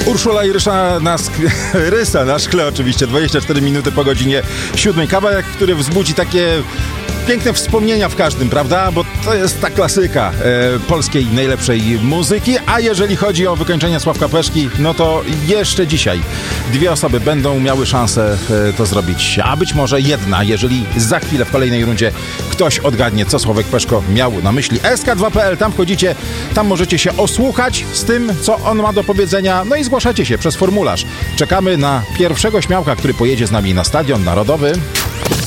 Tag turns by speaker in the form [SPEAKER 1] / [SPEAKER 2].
[SPEAKER 1] Urszula i Rysa na szkle oczywiście, 24 minuty po godzinie 7. Kawałek, który wzbudzi takie piękne wspomnienia w każdym, prawda? Bo to jest ta klasyka polskiej najlepszej muzyki, a jeżeli chodzi o wykończenie Sławka Peszki, no to jeszcze dzisiaj dwie osoby będą miały szansę to zrobić, a być może jedna, jeżeli za chwilę w kolejnej rundzie ktoś odgadnie, co Sławek Peszko miał na myśli. SK2.pl, tam wchodzicie, tam możecie się osłuchać z tym, co on ma do powiedzenia, no i zgłaszacie się przez formularz. Czekamy na pierwszego śmiałka, który pojedzie z nami na Stadion Narodowy.